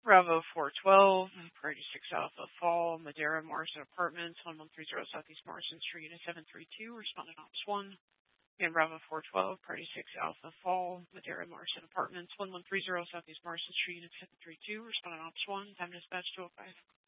Bravo 412, Priority 6 Alpha Fall, Madera Morrison Apartments, 1130 Southeast Morrison Street, Unit 732, respondent Ops 1. And Bravo 412, Priority 6 Alpha Fall, Madera Morrison Apartments, 1130 Southeast Morrison Street, Unit 732, respondent Ops 1, time dispatch 205.